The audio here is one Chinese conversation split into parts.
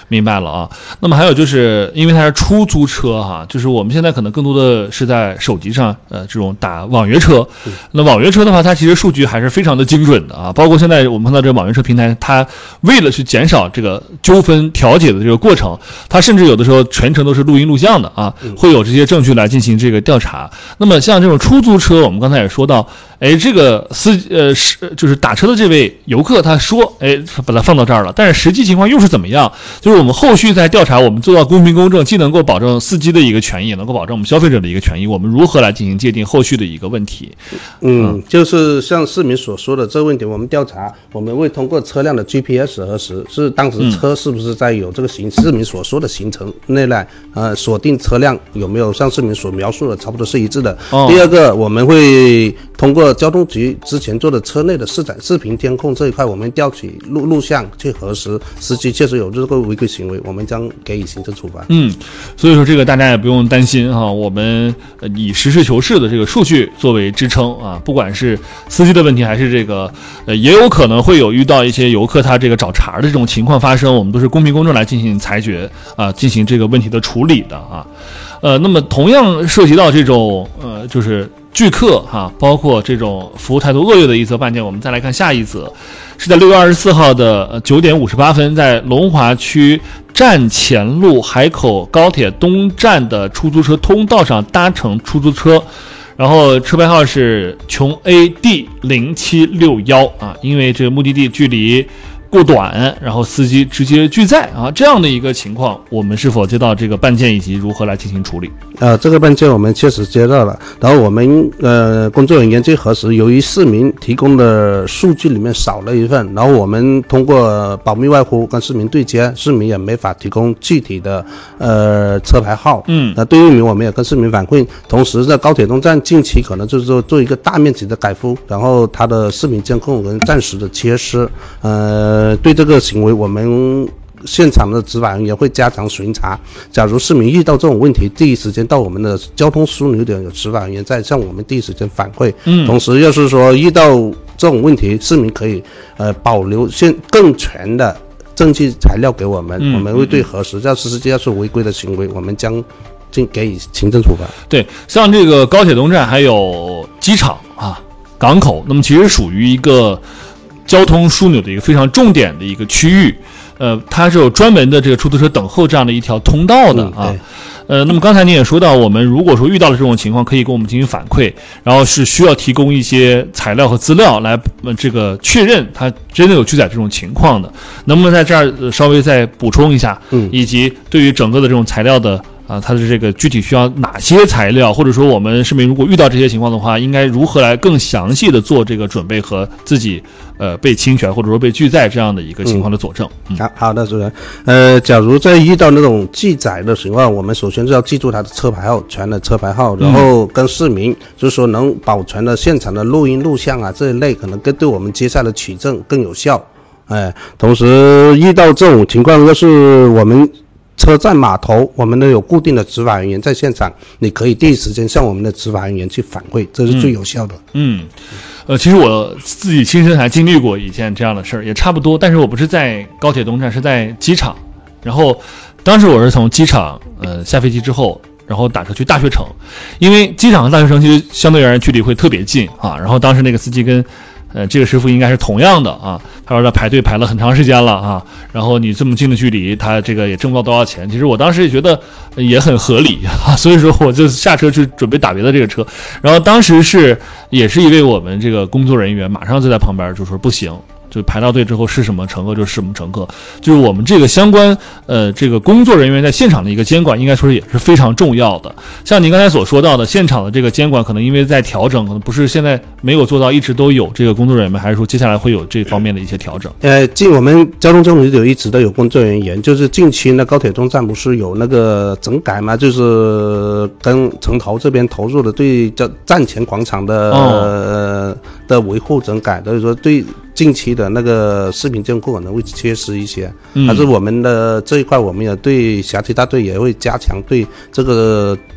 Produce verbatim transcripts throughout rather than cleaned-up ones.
明白了啊。那么还有就是因为它是出租车哈、啊，就是我们现在可能更多的是在手机上呃这种打网约车，那网约车的话它其实数据还是非常的精准的啊，包括现在我们看到这个网约车平台，它为了去减少这个纠纷调解的这个过程，它甚至有的时候全程都是录音录像的啊，会有这些证据来进行这个调查。那么像这种出租车，我们刚才也说到，哎，这个司呃是就是打车的这位游客他说，哎，把它放到这儿了，但是实际情况又是怎么样？就是我们后续在调查，我们做到公平公正，既能够保证司机的一个权益，也能够保证我们消费者的一个权益，我们如何来进行界定后续的一个问题？ 嗯，嗯就是像市民所说的这个问题，我们调查，我们会通过车辆的 G P S 核实，是当时车是不是在有这个行、嗯、市民所说的行程内来，呃，锁定车辆有没有像市民所描述的差不多是一致的。哦、第二个，我们会通过交通局之前做的车内的视载视频监控这一块，我们调取录录像去核实司机确实有这个违规行为，我们将给予行政处罚。 嗯，所以说这个大家也不用担心哈，我们以实事求是的这个数据作为支撑啊，不管是司机的问题还是这个呃，也有可能会有遇到一些游客他这个找茬的这种情况发生，我们都是公平公正来进行裁决啊，进行这个问题的处理的啊。呃，那么同样涉及到这种呃，就是拒客哈，包括这种服务态度恶劣的一则案件，我们再来看下一则，是在六月二十四号的九点五十八分，在龙华区站前路海口高铁东站的出租车通道上搭乘出租车，然后车牌号是琼 A D 零七六一啊，因为这个目的地距离过短，然后司机直接拒载啊，这样的一个情况，我们是否接到这个办件以及如何来进行处理？ 呃，这个办件我们确实接到了，然后我们呃工作人员去核实，由于市民提供的数据里面少了一份，然后我们通过保密外呼跟市民对接，市民也没法提供具体的呃车牌号。嗯，那对于我们也跟市民反馈，同时在高铁东站近期可能就是说做一个大面积的改敷，然后它的市民监控跟暂时的缺失，呃。呃，对这个行为，我们现场的执法人员会加强巡查。假如市民遇到这种问题，第一时间到我们的交通枢纽点有执法人员在向我们第一时间反馈。嗯，同时要是说遇到这种问题，市民可以呃保留现更全的证据材料给我们，嗯、我们会对核实，要是实际要是违规的行为，我们将进给予行政处罚。 对，像这个高铁东站还有机场啊、港口，那么其实属于一个交通枢纽的一个非常重点的一个区域，呃，它是有专门的这个出租车等候这样的一条通道的啊。嗯、呃，那么刚才你也说到，我们如果说遇到了这种情况，可以给我们进行反馈，然后是需要提供一些材料和资料来呃这个确认它真的有拒载这种情况的。能不能在这儿、呃、稍微再补充一下？嗯，以及对于整个的这种材料的。啊，它的这个具体需要哪些材料，或者说我们市民如果遇到这些情况的话，应该如何来更详细的做这个准备和自己呃被侵权或者说被拒载这样的一个情况的佐证？ 嗯，好好的，主任。呃，假如在遇到那种拒载的情况，我们首先是要记住他的车牌号，全的车牌号，然后跟市民就是说能保存的现场的录音录像啊这一类，可能更对我们接下来的取证更有效。哎，同时遇到这种情况，要是我们车站码头，我们都有固定的执法人员在现场，你可以第一时间向我们的执法人员去反馈，这是最有效的。 嗯，嗯呃，其实我自己亲身还经历过一件这样的事儿，也差不多，但是我不是在高铁东站，是在机场。然后当时我是从机场呃下飞机之后，然后打车去大学城，因为机场和大学城其实相对而言距离会特别近啊。然后当时那个司机跟呃，这个师傅应该是同样的啊，他说他排队排了很长时间了啊，然后你这么近的距离，他这个也挣不到多少钱。其实我当时也觉得也很合理啊，所以说我就下车去准备打别的这个车。然后当时是也是一位我们这个工作人员，马上就在旁边就说不行。就排到队之后是什么乘客就是什么乘客，就是我们这个相关呃这个工作人员在现场的一个监管，应该说也是非常重要的。像您刚才所说到的，现场的这个监管可能因为在调整，可能不是现在没有做到一直都有这个工作人员们，还是说接下来会有这方面的一些调整？ 呃，近我们交通政府就一直都有工作人员，就是近期呢高铁东站不是有那个整改嘛，就是跟城投这边投入的对叫站前广场的、哦、呃的维护整改，所以说对近期的那个视频监控可能会缺失一些，嗯，但是我们的这一块，我们也对辖区大队也会加强对这个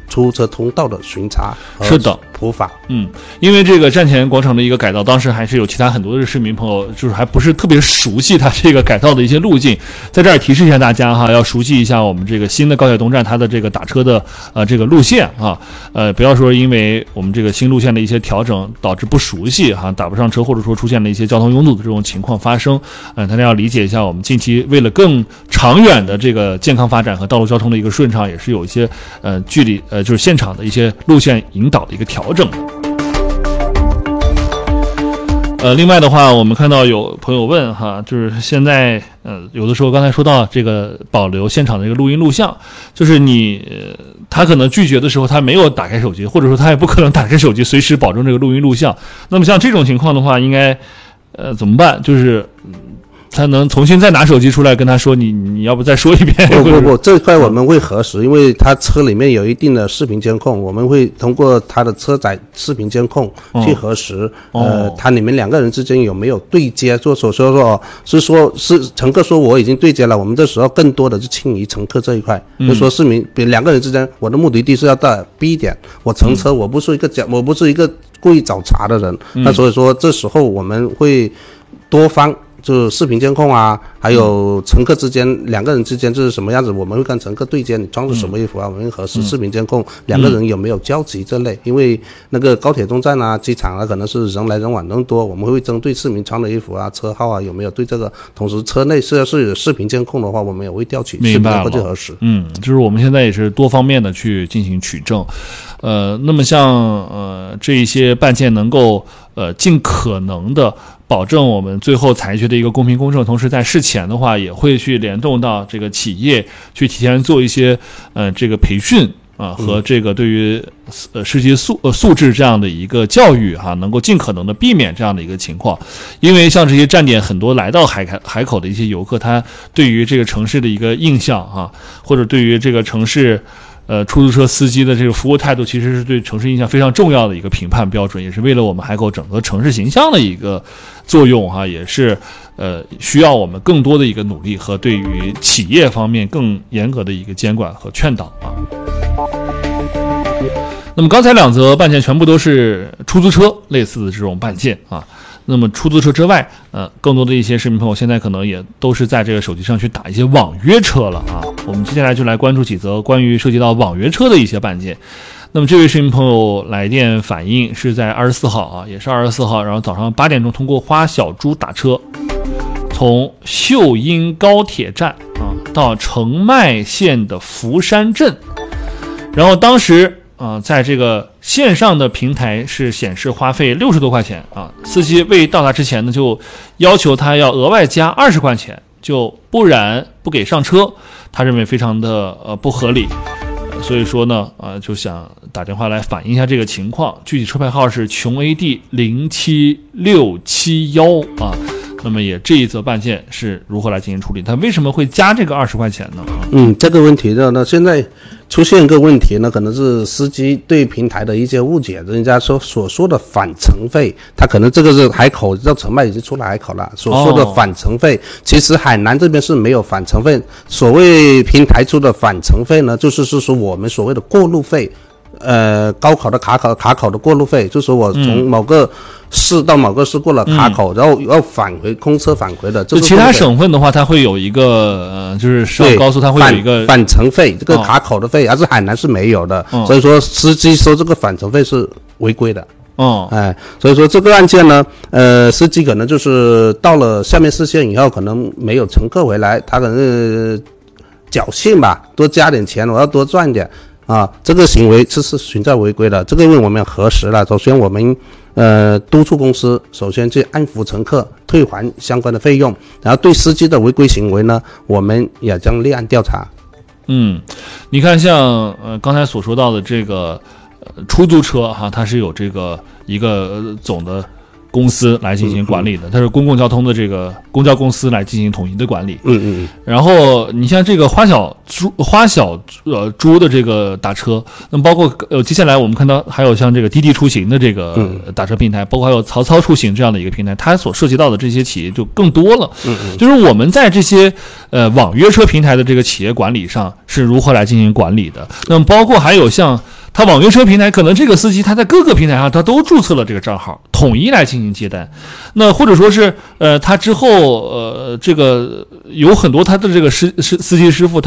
出租车通道的巡查是的普法。 嗯，因为这个站前广场的一个改造，当时还是有其他很多的市民朋友就是还不是特别熟悉它这个改造的一些路径，在这儿提示一下大家哈，要熟悉一下我们这个新的高铁东站它的这个打车的呃这个路线啊，呃不要说因为我们这个新路线的一些调整导致不熟悉哈打不上车，或者说出现了一些交通拥堵的这种情况发生，呃大家要理解一下，我们近期为了更长远的这个健康发展和道路交通的一个顺畅，也是有一些呃距离呃就是现场的一些路线引导的一个调整的。呃，另外的话，我们看到有朋友问哈，就是现在呃，有的时候刚才说到这个保留现场的这个录音录像，就是你、呃、他可能拒绝的时候，他没有打开手机，或者说他也不可能打开手机随时保证这个录音录像。那么像这种情况的话，应该呃怎么办？就是。嗯他能重新再拿手机出来跟他说你你要不再说一遍？ 不不不，这块我们会核实，因为他车里面有一定的视频监控，我们会通过他的车载视频监控去核实，哦、呃，他你们两个人之间有没有对接？做手说说是说是乘客说我已经对接了，我们这时候更多的是清理乘客这一块，嗯、就说市民比两个人之间，我的目的地是要到 B 点，我乘车，嗯、我不是一个假，我不是一个故意找茬的人，嗯、那所以说这时候我们会多方。就是视频监控啊，还有乘客之间、嗯、两个人之间就是什么样子，我们会跟乘客对接，你穿着什么衣服啊，嗯、我们核实视频监控、嗯、两个人有没有交集这类。因为那个高铁东站啊、机场啊，可能是人来人往人多，我们会针对市民穿的衣服啊、车号啊有没有对这个。同时车内是要是有视频监控的话，我们也会调取视频过去核实。 嗯，就是我们现在也是多方面的去进行取证。呃，那么像呃这一些办件能够呃尽可能的保证我们最后裁决的一个公平公正，同时在事前的话也会去联动到这个企业去提前做一些呃这个培训啊、呃、和这个对于呃司机素呃素质这样的一个教育哈、啊，能够尽可能的避免这样的一个情况。因为像这些站点很多来到海海海口的一些游客，他对于这个城市的一个印象啊，或者对于这个城市。呃，出租车司机的这个服务态度，其实是对城市印象非常重要的一个评判标准，也是为了我们海口整个城市形象的一个作用哈，也是呃需要我们更多的一个努力和对于企业方面更严格的一个监管和劝导啊。那么刚才两则办件全部都是出租车类似的这种办件啊。那么出租车之外，呃，更多的一些市民朋友现在可能也都是在这个手机上去打一些网约车了啊。我们接下来就来关注几则关于涉及到网约车的一些办件。那么这位市民朋友来电反映是在二十四号啊，也是二十四号，然后早上八点钟通过花小猪打车，从秀英高铁站啊到澄迈县的福山镇，然后当时。啊、呃，在这个线上的平台是显示花费六十多块钱啊，司机未到达之前呢，就要求他要额外加二十块钱，就不然不给上车，他认为非常的呃不合理，呃、所以说呢，啊、呃、就想打电话来反映一下这个情况，具体车牌号是琼 A D 零七六七一啊。那么也这一则办件是如何来进行处理？他为什么会加这个二十块钱呢？ 嗯，这个问题呢，那现在出现一个问题呢，可能是司机对平台的一些误解，人家说所说的返程费，他可能这个是海口到澄迈已经出了海口了，所说的返程费，哦、其实海南这边是没有返程费。所谓平台出的返程费呢，就是是说我们所谓的过路费。呃，高考的卡考卡考的过路费，就是我从某个市到某个市过了卡口，嗯、然后要返回空车返回的。 就其他省份的话，它会有一个呃，就是上高速它会有一个返程费，这个卡口的费，而、哦、是海南是没有的，哦、所以说司机收这个返程费是违规的。 哦， 哎，所以说这个案件呢，呃，司机可能就是到了下面市县以后，可能没有乘客回来，他可能是侥幸吧，多加点钱，我要多赚点。啊，这个行为这是存在违规的，这个因为我们核实了。首先，我们呃督促公司首先去安抚乘客，退还相关的费用，然后对司机的违规行为呢，我们也将立案调查。 嗯，你看像呃刚才所说到的这个呃出租车哈，它是有这个一个、呃、总的。公司来进行管理的，它是公共交通的这个公交公司来进行统一的管理。 嗯嗯。 然后你像这个花小猪花小呃猪的这个打车，那么包括呃接下来我们看到还有像这个滴滴出行的这个打车平台，包括还有曹操出行这样的一个平台，它所涉及到的这些企业就更多了。 嗯嗯。 就是我们在这些呃网约车平台的这个企业管理上是如何来进行管理的？那么包括还有像他网约车平台可能这个司机他在各个平台上他都注册了这个账号，统一来进行接单。那或者说是呃他之后呃这个有很多他的这个司司司机师傅他